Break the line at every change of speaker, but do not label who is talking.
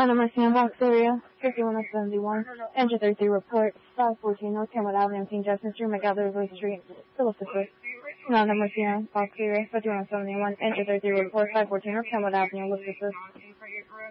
Mercy on Box area, 5171. Enter 33 report, 514 North Kenwood Avenue, King Justice Street, McAllister Street, Phillipsburg. Mercy on Box area, 5171. Enter 33 report, 514 North Kenwood Avenue, Phillipsburg.